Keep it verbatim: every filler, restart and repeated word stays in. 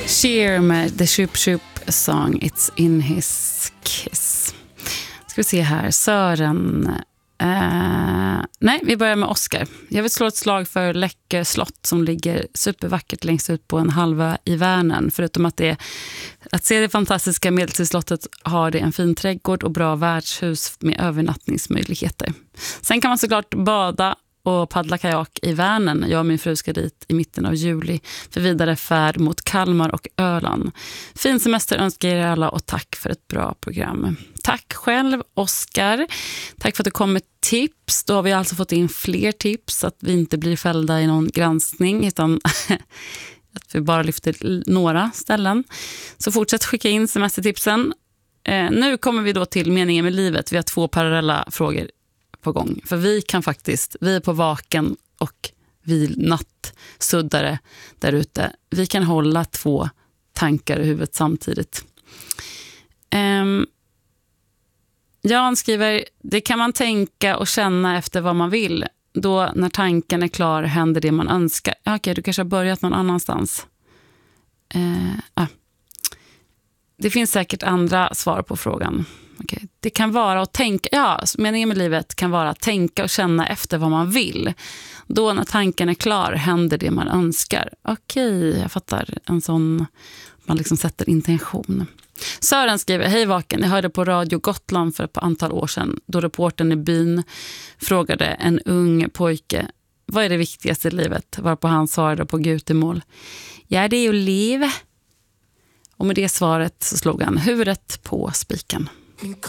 Cher med The Shoop Shoop Song It's in his kiss. Ska vi se här. Sören. Uh, nej, vi börjar med Oscar. Jag vill slå ett slag för Läckö slott som ligger supervackert längst ut på en halva i Värnen. Förutom att det att se det fantastiska medeltidsslottet har det en fin trädgård och bra värdshus med övernattningsmöjligheter. Sen kan man såklart bada och paddla kajak i Vänern. Jag och min fru ska dit i mitten av juli för vidare färd mot Kalmar och Öland. Fin semester önskar er alla och tack för ett bra program. Tack själv, Oskar. Tack för att du kom med tips. Då har vi alltså fått in fler tips så att vi inte blir fällda i någon granskning utan att vi bara lyfter några ställen. Så fortsätt skicka in semestertipsen. Eh, nu kommer vi då till meningen med livet. Vi har två parallella frågor på gång. För vi kan faktiskt, vi är på vaken och vi nattsuddare där ute. Vi kan hålla två tankar i huvudet samtidigt. Um, Jan skriver, det kan man tänka och känna efter vad man vill. Då när tanken är klar händer det man önskar. Ja, okej, du kanske har börjat någon annanstans. Uh, ah. Det finns säkert andra svar på frågan. Okay. Det kan vara att tänka, ja, meningen med livet kan vara att tänka och känna efter vad man vill. Då när tanken är klar händer det man önskar. Okej, okay, jag fattar. En sån, man liksom sätter intention. Sören skriver, hej vaken, jag hörde på Radio Gotland för ett antal år sedan då reportern i byn frågade en ung pojke, vad är det viktigaste i livet? Varpå han svarade på gutemål, ja det är ju liv. Och med det svaret så slog han huvudet på spiken. Min